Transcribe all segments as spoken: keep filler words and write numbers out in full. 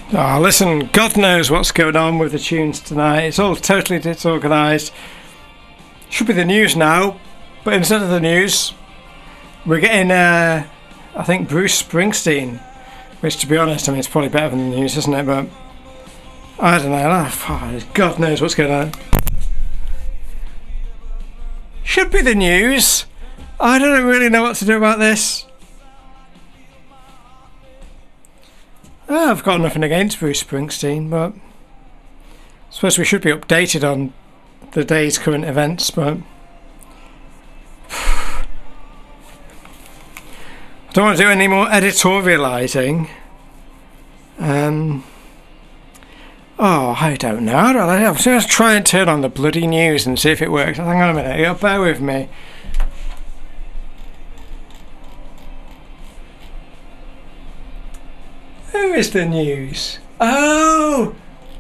Oh, listen, God knows what's going on with the tunes tonight. It's all totally disorganised. Should be the news now, but instead of the news, we're getting, uh, I think, Bruce Springsteen. Which, to be honest, I mean, it's probably better than the news, isn't it? But I don't know. Oh, God knows what's going on. Should be the news. I don't really know what to do about this. Oh, I've got nothing against Bruce Springsteen, but I suppose we should be updated on the day's current events, but I don't want to do any more editorialising. Um, oh, I don't know. I don't know. I'm just going to try and turn on the bloody news and see if it works. Hang on a minute. You'll bear with me. Who is the news? Oh!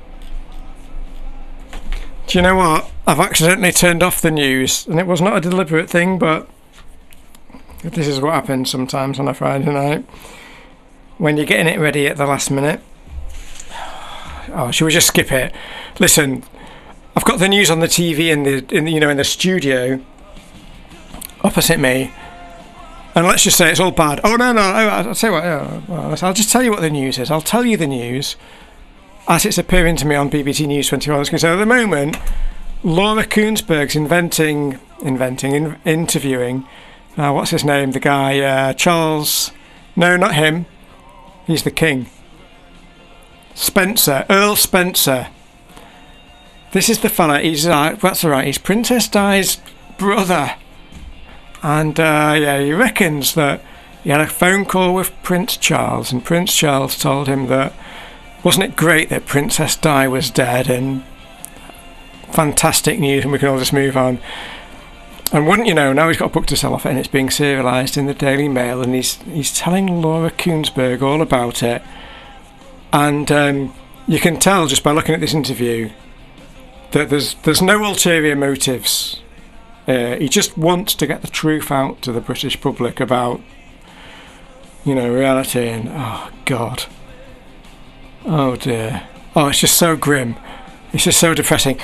Do you know what? I've accidentally turned off the news, and it was not a deliberate thing, but this is what happens sometimes on a Friday night when you're getting it ready at the last minute. Oh, should we just skip it? Listen, I've got the news on the T V in the, in the, you know, in the studio opposite me. And let's just say it's all bad. Oh, no, no, I'll tell you what, yeah, well, I'll just tell you what the news is. I'll tell you the news as it's appearing to me on B B C News twenty-one. So at the moment, Laura Koonsberg's inventing, inventing, in, interviewing, now what's his name, the guy, uh, Charles, no, not him, he's the king. Spencer, Earl Spencer. This is the fella, he's, uh, that's all right, he's Princess Di's brother. And uh, yeah, he reckons that he had a phone call with Prince Charles, and Prince Charles told him that wasn't it great that Princess Di was dead, and fantastic news, and we can all just move on. And wouldn't you know, now he's got a book to sell off it, and it's being serialised in the Daily Mail, and he's he's telling Laura Koonsberg all about it. And um, you can tell just by looking at this interview that there's there's no ulterior motives. Uh, he just wants to get the truth out to the British public about, you know, reality, and oh God, oh dear, oh it's just so grim, it's just so depressing.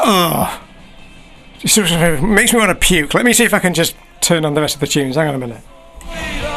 Oh, it just makes me want to puke. Let me see if I can just turn on the rest of the tunes. Hang on a minute.